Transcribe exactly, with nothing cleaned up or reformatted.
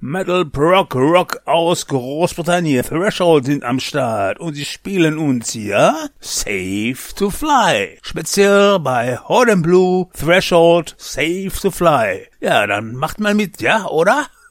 Metal Prog Rock aus Großbritannien. Threshold sind am Start und sie spielen uns hier Safe to Fly. Speziell bei Horde and Blue, Threshold, Safe to Fly. Ja, dann macht mal mit, ja, oder?